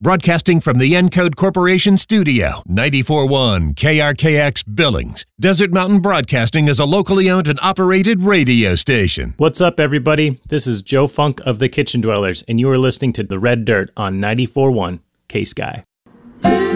Broadcasting from the Encode Corporation studio, 94.1 KRKX Billings. Desert Mountain Broadcasting is a locally owned and operated radio station. What's up, everybody? This is Joe Funk of the Kitchen Dwellers, and you are listening to The Red Dirt on 94.1 K-Sky.